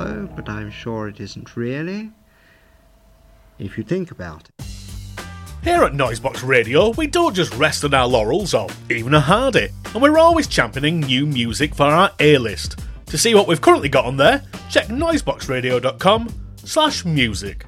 so, but I'm sure it isn't really, if you think about it. Here at Noisebox Radio, we don't just rest on our laurels or even a hardy, and we're always championing new music for our A-list. To see what we've currently got on there, check noiseboxradio.com/music.